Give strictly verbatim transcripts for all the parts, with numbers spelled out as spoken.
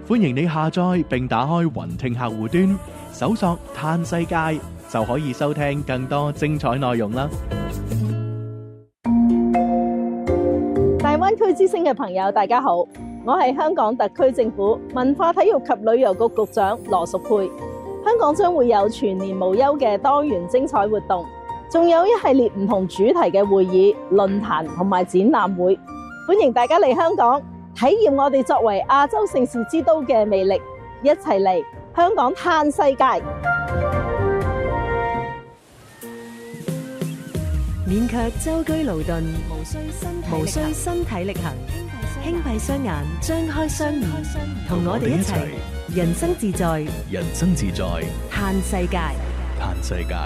歡迎你下載並打開雲聽客戶端，搜索嘆世界就可以收聽更多精彩內容啦。 大灣區之聲嘅朋友，大家好，我係香港特區政府文化體育及旅遊局局長羅淑佩。香港將會有全年無休嘅多元精彩活動，仲有一系列唔同主題嘅會議、論壇同埋展覽會，歡迎大家嚟香港體驗我哋作為亞洲盛事之都嘅魅力，一齊嚟香港嘆世界。 免卻舟車勞頓，無需身體無需身體力行，輕閉雙眼，張開雙耳，同我哋一齊人生自在， 人生自在， 嘆世界， 嘆世界。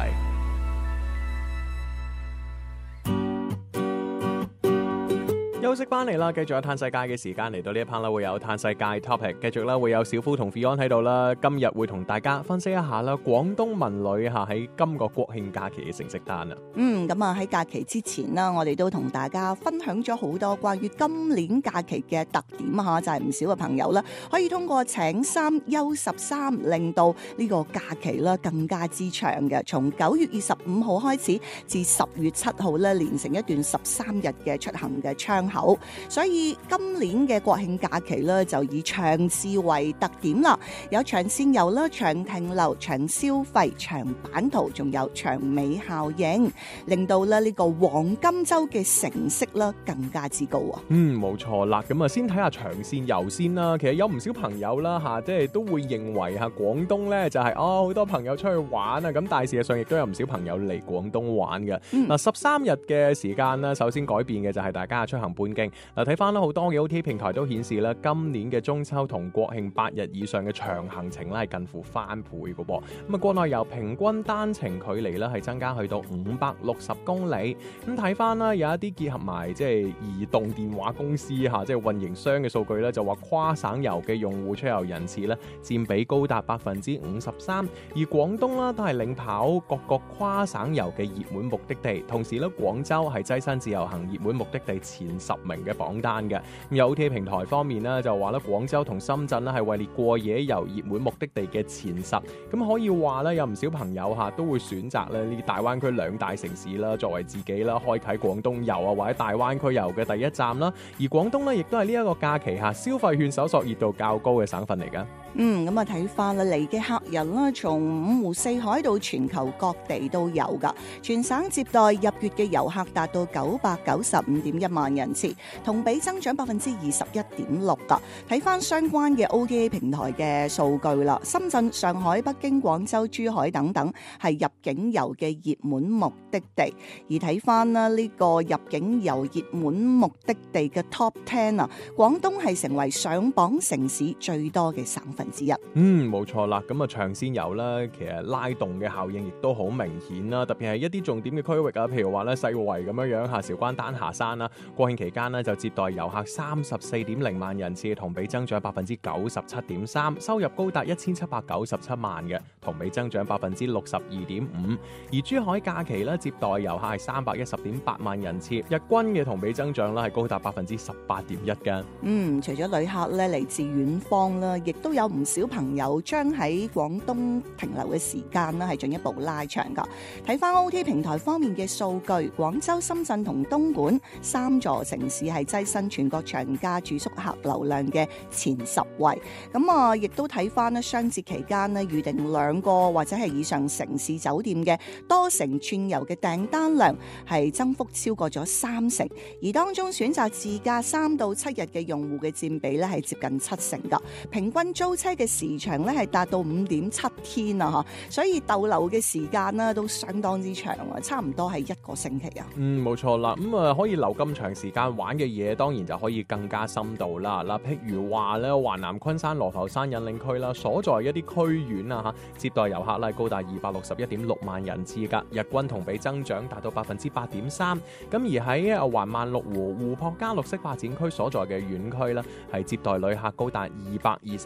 休息翻嚟啦，繼續有嘆世界嘅時間，嚟到呢一 part 啦，會有嘆世界 topic， 繼續啦，會有小夫同 Fion 喺度啦。今日會同大家分析一下啦，廣東文旅嚇喺今個國慶假期嘅成績單啊。 嗯，咁啊喺假期之前啦，我哋都同大家分享咗好多關於今年假期嘅特點嚇，就係、是、唔少嘅朋友啦，可以通過請三休十三，令到呢個假期啦更加之長嘅。從九月二十五號開始至十月七號咧，連成一段十三日嘅出行嘅窗口。所以今年嘅國慶假期咧，就以長次為特點啦，有長線遊啦、長停留、長消費、長版圖，仲有長尾效應，令到咧呢個黃金周嘅成色啦更加之高啊！ 嗯，冇錯啦。咁啊，先睇下長線遊先啦。其實有唔少朋友啦嚇，即係都會認為嚇廣東咧就係、是、哦好多朋友出去玩啊，咁但係事實上亦都有唔少朋友嚟廣東玩嘅。嗱、嗯，十三日嘅時間啦，首先改變嘅就係大家嘅出行半徑。嗱，睇翻啦，好多嘅 O T A 平台都顯示咧，今年嘅中秋同國慶八日以上嘅長行程咧係近乎翻倍嘅噃。咁啊，國內遊平均單程距離咧係增加去到五百六十公里。咁睇翻啦，有一啲結合埋即係移動電話公司嚇，即係運營商嘅數據咧，就話跨省遊嘅用戶出遊人次咧佔比高達百分之五十三，而廣東啦都係領跑各個跨省遊嘅熱門目的地。同時咧，廣州係躋身自由行熱門目的地前十名嘅榜單嘅。咁有 O T A 平台方面咧就話咧，廣州同深圳咧係位列過夜遊熱門目的地嘅前十。咁可以話咧，有唔少朋友嚇都會選擇咧呢啲大灣區兩大城市啦，作為自己啦開啟廣東遊啊或者大灣區遊嘅第一站啦。而廣東咧亦都係呢一個假期下消費券搜索熱度較高嘅省份嚟㗎。 嗯，咁啊睇翻啦，嚟嘅客人啦，從五湖四海到全球各地都有噶。全省接待入粵嘅遊客達到九百九十五點一萬人次，同比增長百分之二十一點六噶。睇翻相關嘅 O T A 平台嘅數據啦，深圳、上海、北京、廣州、珠海等等係入境遊嘅熱門目的地。而睇翻啦呢個入境遊熱門目的地嘅 Top Ten 啊，廣東係成為上榜城市最多嘅省份之一。 嗯，冇錯啦。咁啊，長線遊啦，其實拉動嘅效應亦都好明顯啦。特別係一啲重點嘅區域啊，譬如話咧西圍咁樣樣嚇，韶關丹霞山啦，國慶期間呢，就接待遊客三十四點零萬人次，同比增長百分之九十七點三，收入高達一千七百九十七萬嘅，同比增長百分之六十二點五。而珠海假期咧接待遊客係三百一十點八萬人次，日均嘅同比增長咧係高達百分之十八點一嘅。 嗯，除咗旅客咧嚟自遠方啦，亦都有唔少朋友將喺廣東停留嘅時間咧係進一步拉長㗎。睇翻 O T A 平台方面嘅數據，廣州、深圳同東莞三座城市係躋身全國長假住宿客流量嘅前十位。咁啊，亦都睇翻咧雙節期間咧預定兩個或者係以上城市酒店嘅多城串遊嘅訂單量係增幅超過咗三成，而當中選擇自駕三到七日嘅用戶嘅佔比咧係接近七成㗎。平均租車嘅時長咧係達到五點七天啊，所以逗留嘅時間呢都相當之長啊，差唔多係一個星期啊。 嗯，冇錯啦。咁、嗯、啊，可以留咁長時間玩嘅嘢，當然就可以更加深度啦。嗱，譬如話咧，華南昆山羅浮山引領區啦，所在一啲區縣啊嚇，接待遊客咧高達二百六十一點六萬人次㗎，日均同比增長達到百分之八點三。咁而喺啊環萬綠湖湖泊加綠色發展區所在嘅縣區咧，係接待旅客高達二百二十三點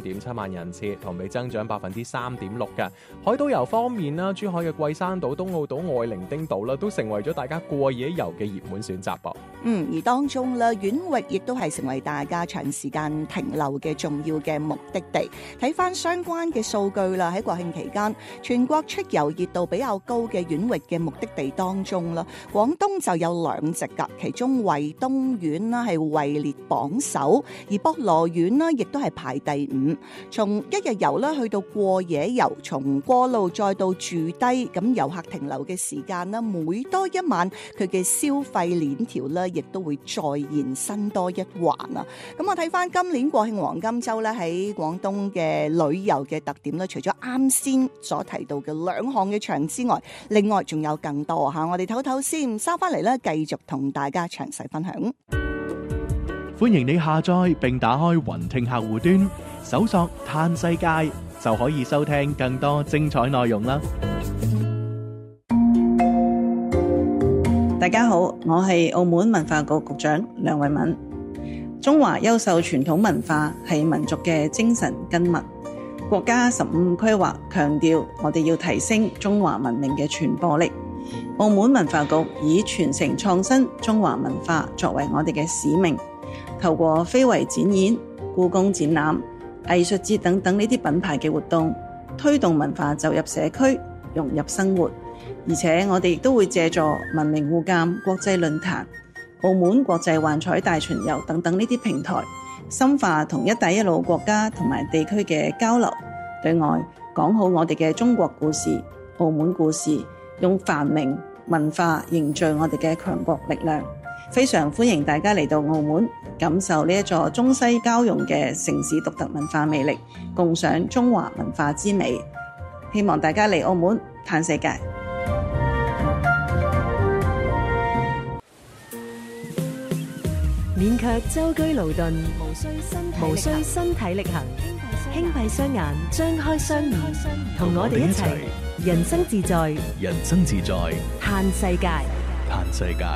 點七萬人次，同比增長百分之三點六嘅。海島遊方面啦，珠海嘅桂山島、東澳島、愛伶仃島啦，都成為咗大家過夜遊嘅熱門選擇噃。 嗯，而當中咧，縣域亦都係成為大家長時間停留嘅重要嘅目的地。睇翻相關嘅數據啦，喺國慶期間，全國出遊熱度比較高嘅縣域嘅目的地當中啦，廣東就有兩席㗎，其中惠東縣啦係位列榜首，而博羅縣啦亦都係排第五。從一日遊啦去到過夜遊，從過路再到住低，咁遊客停留嘅時間啦，每多一晚佢嘅消費鏈條啦，亦都會再延伸多一環啊！咁我睇翻今年國慶黃金週咧，喺廣東嘅旅遊嘅特點咧，除咗啱先所提到嘅兩項嘅場之外，另外仲有更多嚇。我哋唞唞先，收翻嚟咧，繼續同大家詳細分享。 歡迎你下載並打開雲聽客戶端，搜索嘆世界就可以收聽更多精彩內容啦！ 大家好，我係澳門文化局局長梁慧敏。中華優秀傳統文化係民族嘅精神根脈。國家十五規劃強調，我哋要提升中華文明嘅傳播力。澳門文化局以傳承創新中華文化作為我哋嘅使命，透過非遺展演、故宮展覽、藝術節等等呢啲品牌嘅活動，推動文化走入社區，融入生活。而且我哋亦都會借助文明互鑒國際論壇、澳門國際幻彩大巡遊等等呢啲平台，深化同一帶一路國家同埋地區嘅交流，對外講好我哋嘅中國故事、澳門故事，用繁榮文化凝聚我哋嘅強國力量。非常歡迎大家嚟到澳門，感受呢一座中西交融嘅城市獨特文化魅力，共賞中華文化之美。希望大家嚟澳門嘆世界。 免卻舟車勞頓，無需身無需身體力行，輕閉雙眼，張開雙耳，同我哋一齊人生自在， 人生自在， 嘆世界。 嘆世界。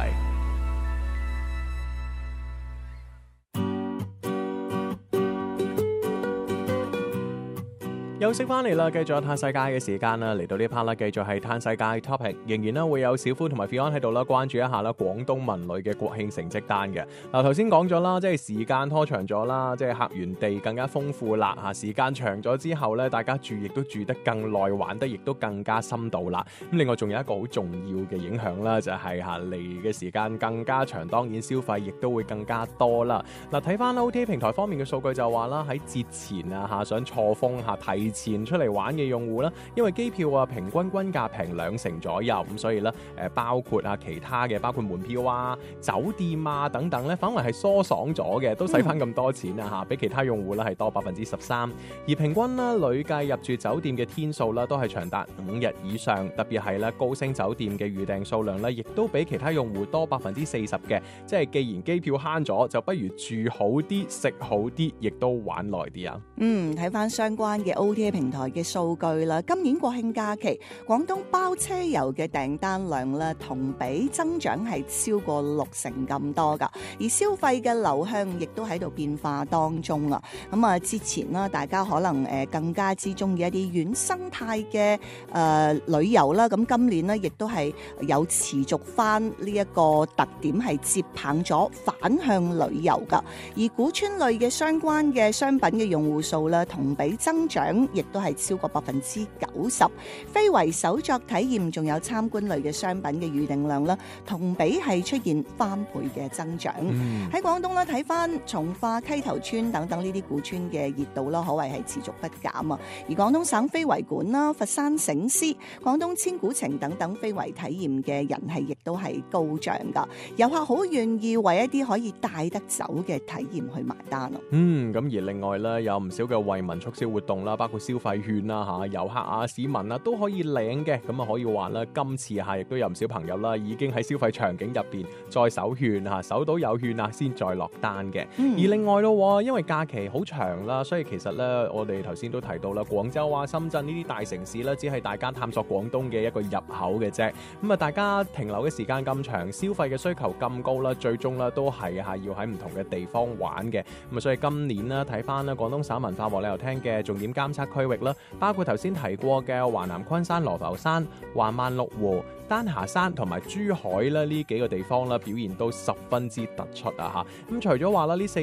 休息翻嚟啦，繼續有嘆世界嘅時間啦，嚟到呢 part 啦，繼續係嘆世界 topic， 仍然啦會有小夫同埋 Fion 喺度啦，關注一下啦廣東文旅嘅國慶成績單嘅。嗱，頭先講咗啦，即係時間拖長咗啦，即係客源地更加豐富啦嚇，時間長咗之後咧，大家住亦都住得更耐，玩得亦都更加深度啦。咁另外仲有一個好重要嘅影響啦，就係嚇嚟嘅時間更加長，當然消費亦都會更加多啦。嗱，睇翻 O T A 平台方面嘅數據就話啦，喺節前啊嚇想錯峰嚇提前出嚟玩嘅用戶啦，因為機票啊平均均價平兩成左右，咁所以咧誒包括啊其他嘅包括門票啊、酒店啊等等咧，反為係疏爽咗嘅，都使翻咁多錢啊嚇，比其他用戶咧係多百分之十三，而平均啦累計入住酒店嘅天數啦都係長達五日以上，特別係咧高星酒店嘅預訂數量咧，亦都比其他用戶多百分之四十嘅，即係既然機票慳咗，就不如住好啲、食好啲，亦都玩耐啲啊！ 嗯，睇翻相關嘅 O T A 平台嘅數據啦，今年國慶假期廣東包車遊嘅訂單量咧同比增長係超過六成咁多噶，而消費嘅流向亦都喺度變化當中啊。咁啊，之前啦，大家可能誒更加之中意一啲軟生態嘅誒旅遊啦，咁今年呢，亦都係有持續翻呢一個特點，係接棒咗反向旅遊噶。而古村類嘅相關嘅商品嘅用戶數咧同比增長，亦都係超過百分之九十。非遺手作體驗仲有參觀類嘅商品嘅預訂量啦，同比係出現翻倍嘅增長。喺廣東咧睇翻從化、溪頭村等等呢啲古村嘅熱度啦，可謂係持續不減啊。而廣東省非遺館啦、佛山醒獅、廣東千古情等等非遺體驗嘅人氣亦都係高漲噶，遊客好願意為一啲可以帶得走嘅體驗去埋單咯。 嗯，咁而另外咧有唔少嘅惠民促銷活動啦，包括括消費券啦嚇，遊客啊、市民啊都可以領嘅。咁啊可以話啦，今次嚇亦都有唔少朋友啦，已經喺消費場景入邊再搜券嚇，搜到有券啊先再落單嘅。 嗯、 而另外咯，因為假期好長啦，所以其實咧我哋頭先都提到啦，廣州啊、深圳呢啲大城市咧，只係大家探索廣東嘅一個入口嘅啫。咁啊，大家停留嘅時間咁長，消費嘅需求咁高啦，最終咧都係嚇要喺唔同嘅地方玩嘅。咁啊，所以今年呢，睇翻咧廣東省文化和旅遊廳嘅重點監測區域啦，包括頭先提過嘅華南昆山、羅浮山、橫萬綠湖、丹霞山同埋珠海咧呢幾個地方啦，表現都十分之突出啊嚇！咁除咗話啦，呢四